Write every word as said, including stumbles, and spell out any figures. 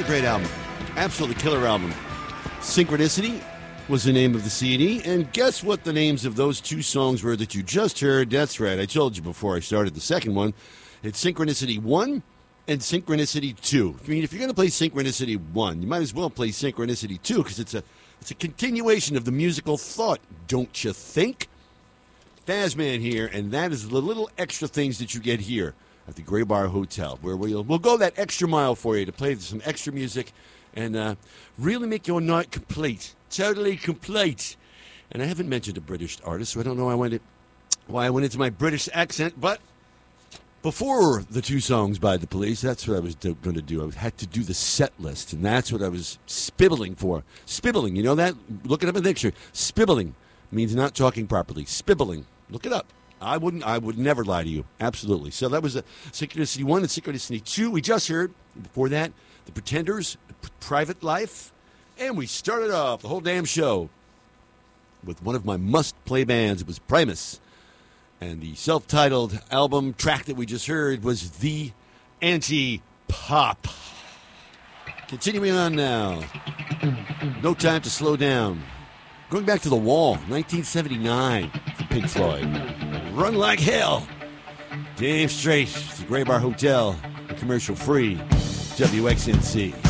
a great album. Absolutely killer album. Synchronicity was the name of the C D. And guess what the names of those two songs were that you just heard? That's right. I told you before I started the second one. It's Synchronicity one and Synchronicity two. I mean, if you're going to play Synchronicity one, you might as well play Synchronicity two because it's a, it's a continuation of the musical thought, don't you think? Fazman here, and that is the little extra things that you get here at the Gray Bar Hotel, where we'll, we'll go that extra mile for you to play some extra music and uh, really make your night complete, totally complete. And I haven't mentioned a British artist, so I don't know why I went, it, why I went into my British accent, but before the two songs by The Police, that's what I was do- going to do. I had to do the set list, and that's what I was spibbling for. Spibbling, you know that? Look it up in the dictionary. Spibbling means not talking properly. Spibbling. Look it up. I wouldn't. I would never lie to you. Absolutely. So that was a Synchronicity one and Synchronicity two. We just heard before that The Pretenders, Private Life, and we started off the whole damn show with one of my must-play bands. It was Primus, and the self-titled album track that we just heard was The Anti-Pop. Continuing on now. No Time to Slow Down. Going back to The Wall, nineteen seventy-nine, from Pink Floyd. Run Like Hell. Damn straight. It's the Gray Bar Hotel, commercial free, W X N C.